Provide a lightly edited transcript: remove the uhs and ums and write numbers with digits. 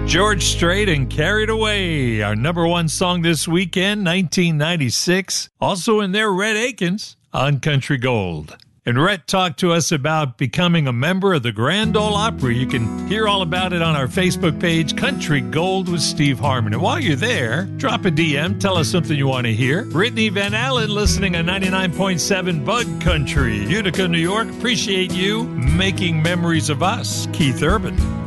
George Strait and Carried Away, our number one song this weekend, 1996. Also in there, Rhett Akins on Country Gold. And Rhett talked to us about becoming a member of the Grand Ole Opry. You can hear all about it on our Facebook page, Country Gold with Steve Harmon. And while you're there, drop a DM, tell us something you want to hear. Brittany Van Allen listening on 99.7 Bug Country, Utica, New York. Appreciate you making memories of us. Keith Urban.